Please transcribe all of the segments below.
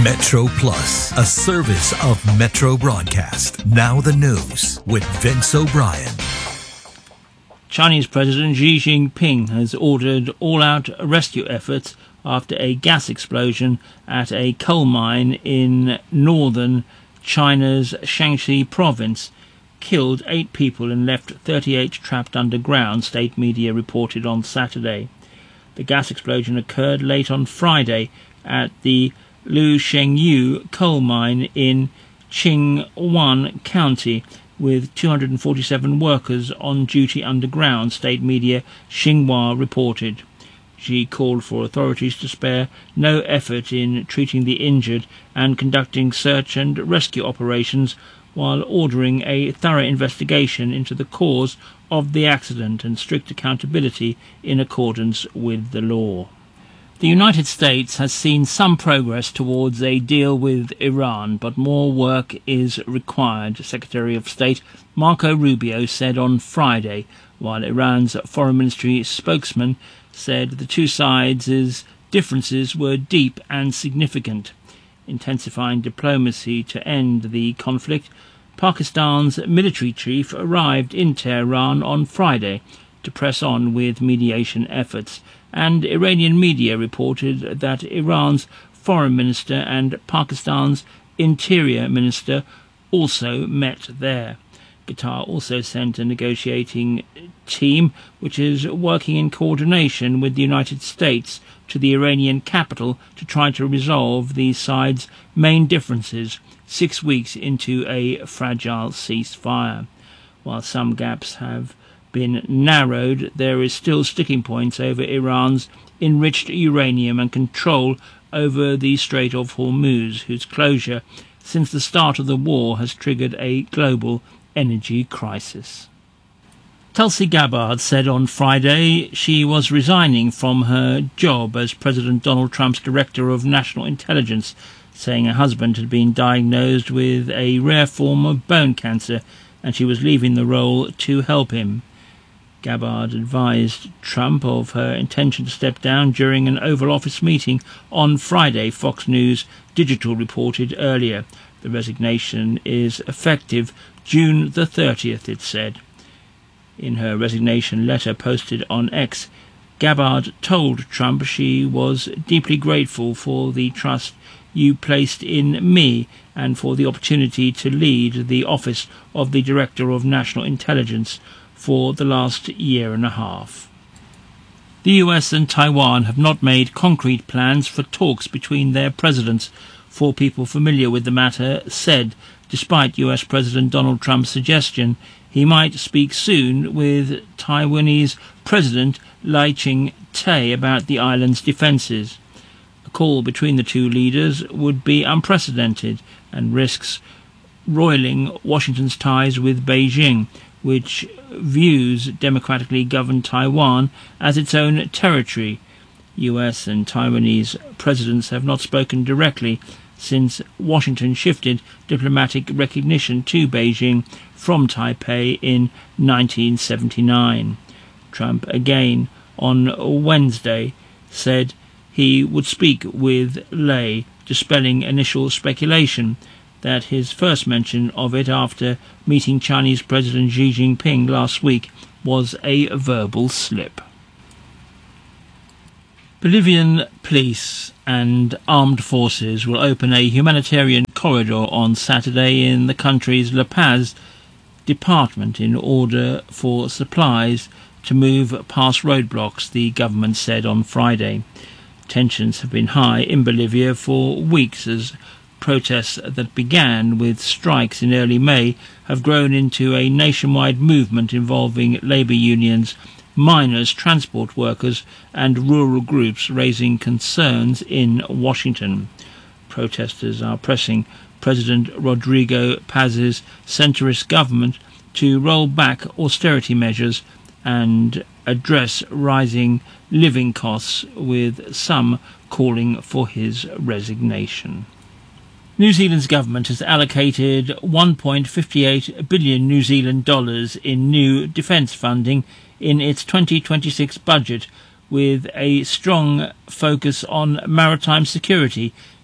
Metro Plus, a service of Metro Broadcast. Now the news with Vince O'Brien. Chinese President Xi Jinping has ordered all-out rescue efforts after a gas explosion at a coal mine in northern China's Shaanxi province killed 8 people and left 38 trapped underground, state media reported on Saturday. The gas explosion occurred late on Friday at the Lu Shengyu coal mine in Qingwan County, with 247 workers on duty underground, state media Xinhua reported. Xi called for authorities to spare no effort in treating the injured and conducting search and rescue operations, while ordering a thorough investigation into the cause of the accident and strict accountability in accordance with the law. The United States has seen some progress towards a deal with Iran, but more work is required, Secretary of State Marco Rubio said on Friday, while Iran's Foreign Ministry spokesman said the two sides' differences were deep and significant. Intensifying diplomacy to end the conflict, Pakistan's military chief arrived in Tehran on Friday to press on with mediation efforts, and Iranian media reported that Iran's foreign minister and Pakistan's interior minister also met there. Qatar also sent a negotiating team which is working in coordination with the United States to the Iranian capital to try to resolve the sides' main differences 6 weeks into a fragile ceasefire. While some gaps have been narrowed, there is still sticking points over Iran's enriched uranium and control over the Strait of Hormuz, whose closure since the start of the war has triggered a global energy crisis. Tulsi Gabbard said on Friday she was resigning from her job as President Donald Trump's Director of National Intelligence, saying her husband had been diagnosed with a rare form of bone cancer and she was leaving the role to help him. Gabbard advised Trump of her intention to step down during an Oval Office meeting on Friday, Fox News Digital reported earlier. The resignation is effective June the 30th, it said. In her resignation letter posted on X, Gabbard told Trump she was deeply grateful for the trust you placed in me and for the opportunity to lead the office of the Director of National Intelligence for the last year and a half. The US and Taiwan have not made concrete plans for talks between their presidents, 4 people familiar with the matter said, despite US President Donald Trump's suggestion he might speak soon with Taiwanese President Lai Ching-te about the island's defences. A call between the two leaders would be unprecedented and risks roiling Washington's ties with Beijing, which views democratically governed Taiwan as its own territory. US and Taiwanese presidents have not spoken directly since Washington shifted diplomatic recognition to Beijing from Taipei in 1979. Trump again on Wednesday said he would speak with Lai, dispelling initial speculation that his first mention of it after meeting Chinese President Xi Jinping last week was a verbal slip. Bolivian police and armed forces will open a humanitarian corridor on Saturday in the country's La Paz department in order for supplies to move past roadblocks, the government said on Friday. Tensions have been high in Bolivia for weeks as protests that began with strikes in early May have grown into a nationwide movement involving labour unions, miners, transport workers and rural groups, raising concerns in Washington. Protesters are pressing President Rodrigo Paz's centrist government to roll back austerity measures and address rising living costs, with some calling for his resignation. New Zealand's government has allocated 1.58 billion New Zealand dollars in new defence funding in its 2026 budget, with a strong focus on maritime security,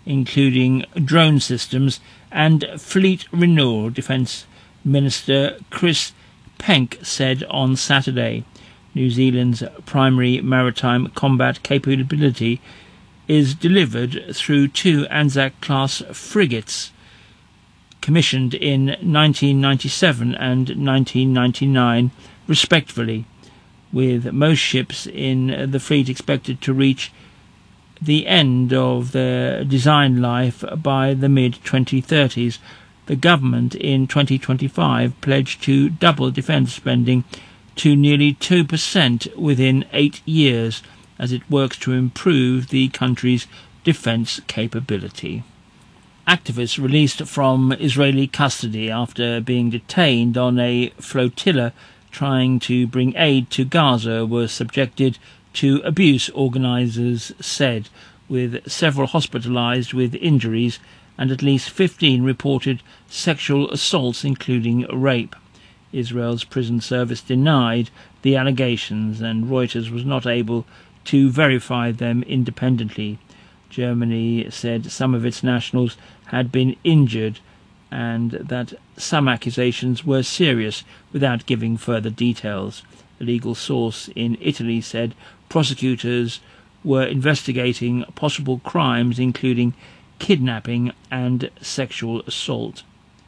including drone systems and fleet renewal, Defence Minister Chris Penk said on Saturday. New Zealand's primary maritime combat capability is delivered through 2 Anzac-class frigates commissioned in 1997 and 1999 respectively, with most ships in the fleet expected to reach the end of their design life by the mid-2030s. The government in 2025 pledged to double defence spending to nearly 2% within 8 years as it works to improve the country's defence capability. Activists released from Israeli custody after being detained on a flotilla trying to bring aid to Gaza were subjected to abuse, organisers said, with several hospitalised with injuries and at least 15 reported sexual assaults, including rape. Israel's prison service denied the allegations, and Reuters was not able to verify them independently. Germany said some of its nationals had been injured and that some accusations were serious without giving further details. A legal source in Italy said prosecutors were investigating possible crimes including kidnapping and sexual assault.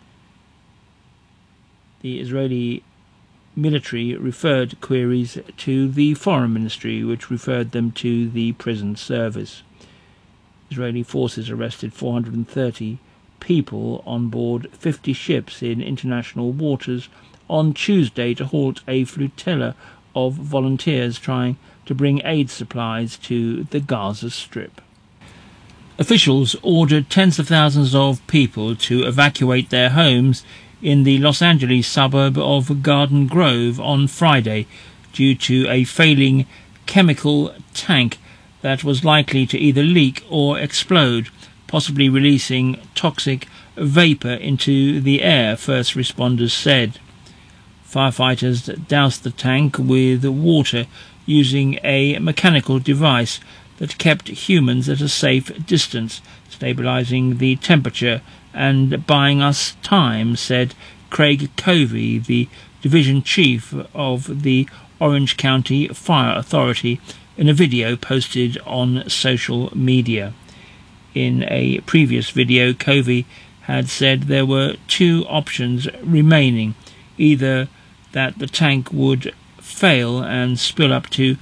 The Israeli military referred queries to the Foreign Ministry, which referred them to the prison service. Israeli forces arrested 430 people on board 50 ships in international waters on Tuesday to halt a flotilla of volunteers trying to bring aid supplies to the Gaza Strip. Officials ordered tens of thousands of people to evacuate their homes in the Los Angeles suburb of Garden Grove on Friday due to a failing chemical tank that was likely to either leak or explode, possibly releasing toxic vapour into the air, first responders said. Firefighters doused the tank with water using a mechanical device that kept humans at a safe distance, stabilising the temperature and buying us time, said Craig Covey, the division chief of the Orange County Fire Authority, in a video posted on social media. In a previous video, Covey had said there were 2 options remaining, either that the tank would fail and spill up to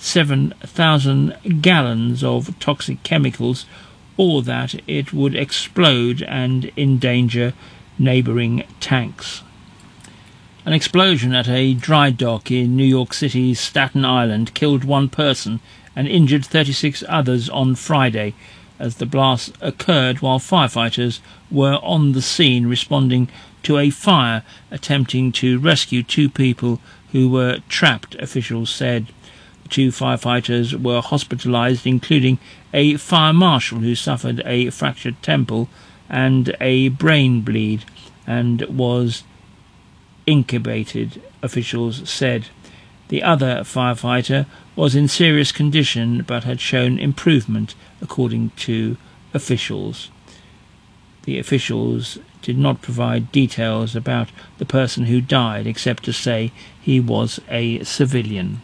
7,000 gallons of toxic chemicals, or that it would explode and endanger neighbouring tanks. An explosion at a dry dock in New York City's Staten Island killed 1 person and injured 36 others on Friday, as the blast occurred while firefighters were on the scene responding to a fire, attempting to rescue 2 people who were trapped, officials said. 2 firefighters were hospitalised, including a fire marshal who suffered a fractured temple and a brain bleed and was intubated, officials said. The other firefighter was in serious condition but had shown improvement, according to officials. The officials did not provide details about the person who died, except to say he was a civilian.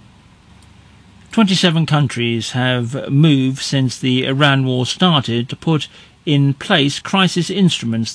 27 countries have moved since the Iran war started to put in place crisis instruments